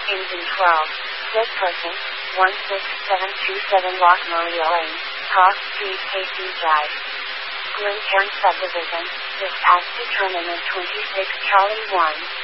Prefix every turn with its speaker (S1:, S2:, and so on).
S1: Engine 12. Dead person, 16727 Loch Maria Lane, Cross Street, KC Drive. Glencairn Subdivision, dispatch determinant 26 Charlie 1.